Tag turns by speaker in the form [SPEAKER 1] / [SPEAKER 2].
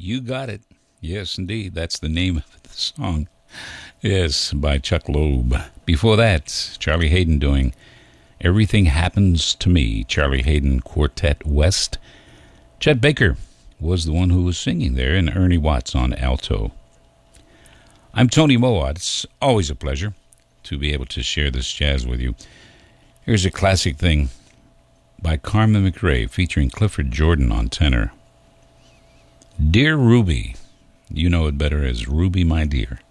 [SPEAKER 1] You got it. Yes, indeed. That's the name of the song. Yes, by Chuck Loeb. Before that, Charlie Haden doing Everything Happens to Me, Charlie Haden Quartet West. Chet Baker was the one who was singing there, and Ernie Watts on alto. I'm Tony Mowat. It's always a pleasure to be able to share this jazz with you. Here's a classic thing by Carmen McRae featuring Clifford Jordan on tenor. Dear Ruby, you know it better as Ruby, My Dear.